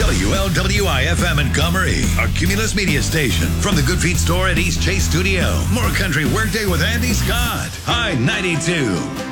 WLWI-FM Montgomery, our Cumulus Media station. From the Good Feet store at East Chase Studio. More Country Workday with Andy Scott. High 92.